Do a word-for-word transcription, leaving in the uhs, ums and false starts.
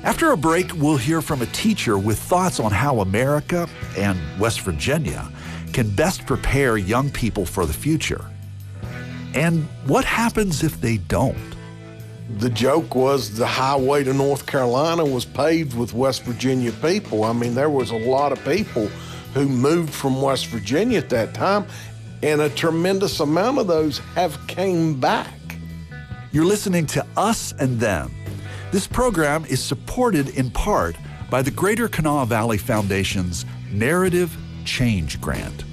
After a break, we'll hear from a teacher with thoughts on how America and West Virginia can best prepare young people for the future. And what happens if they don't? The joke was the highway to North Carolina was paved with West Virginia people. I mean, there was a lot of people who moved from West Virginia at that time, and a tremendous amount of those have came back. You're listening to Us and Them. This program is supported in part by the Greater Kanawha Valley Foundation's Narrative Change Grant.